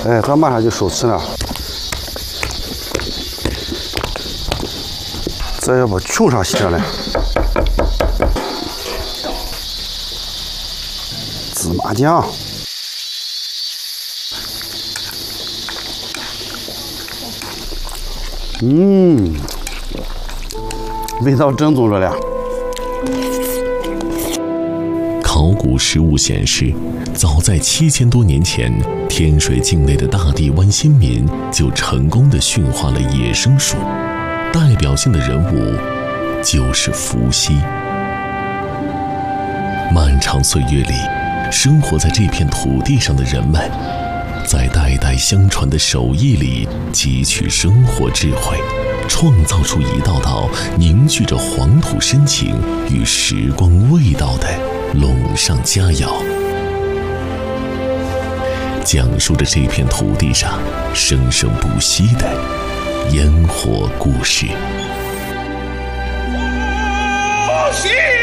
哎，这马上就收齐了。这要把球上卸了。芝麻酱。味道正宗着了。 考古实物显示，早在7000多年前，天水境内的大地湾先民就成功地驯化了野生鼠，代表性的人物就是伏羲。漫长岁月里，生活在这片土地上的人们，在代代相传的手艺里汲取生活智慧，创造出一道道凝聚着黄土深情与时光味道的陇上佳肴，讲述着这片土地上生生不息的烟火故事。 伏羲